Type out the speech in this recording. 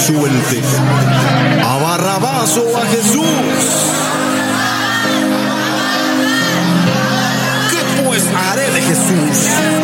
suelte a Barrabás o a Jesús. ¿Qué pues haré de Jesús?